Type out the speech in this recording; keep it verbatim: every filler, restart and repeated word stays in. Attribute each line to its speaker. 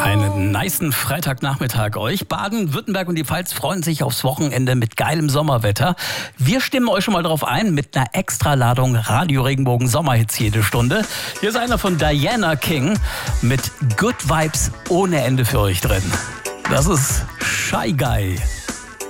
Speaker 1: Einen nicen Freitagnachmittag euch. Baden-Württemberg und die Pfalz freuen sich aufs Wochenende mit geilem Sommerwetter. Wir stimmen euch schon mal darauf ein mit einer Extraladung Radio-Regenbogen Sommerhits jede Stunde. Hier ist einer von Diana King mit Good Vibes ohne Ende für euch drin. Das ist Shy Guy.